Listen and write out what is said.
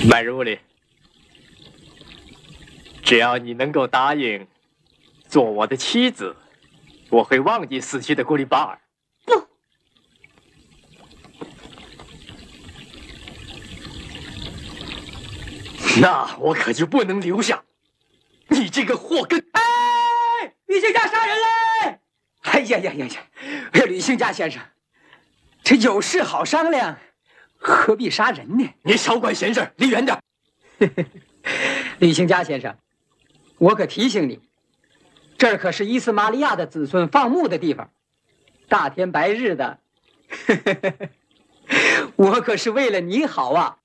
麦如里，只要你能够答应做我的妻子，我会忘记死去的古里巴尔。 不， 那我可就不能留下你这个祸根！ 哎，李兴家杀人嘞！哎呀呀呀呀！哎呀，李兴家先生，这有事好商量，何必杀人呢？ 你少管闲事，离远点。 李兴家先生，我可提醒你，这儿可是伊斯玛利亚的子孙放牧的地方，大天白日的，我可是为了你好啊！